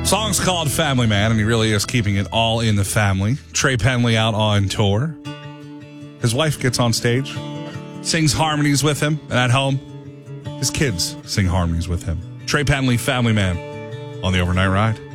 Song's called Family Man, and he really is keeping it all in the family. Trey Penley out on tour. His wife gets on stage, sings harmonies with him, and at home, his kids sing harmonies with him. Trey Penley, Family Man, on the Overnight Ride.